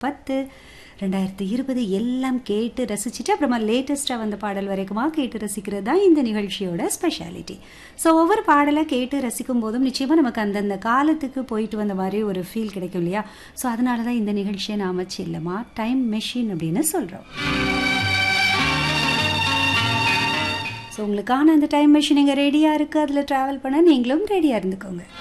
10, 2020 எல்லாம் கேட்டு ரசிச்சுட்டு அப்புறமா லேட்டஸ்ட்டாக வந்த பாடல் வரைக்குமா கேட்டு ரசிக்கிறது தான் இந்த நிகழ்ச்சியோட ஸ்பெஷாலிட்டி. ஸோ ஒவ்வொரு பாடலை கேட்டு ரசிக்கும் போதும் நிச்சயமாக நமக்கு அந்தந்த காலத்துக்கு போயிட்டு வந்த மாதிரி ஒரு ஃபீல் கிடைக்கும் இல்லையா? ஸோ அதனால தான் இந்த நிகழ்ச்சியை நாம் சில்லமா டைம் மெஷின் அப்படின்னு சொல்கிறோம். ஸோ உங்களுக்கான அந்த டைம் மெஷின் இங்கே ரெடியாக இருக்குது, அதில் ட்ராவல் பண்ண நீங்களும் ரெடியாக இருந்துக்கோங்க.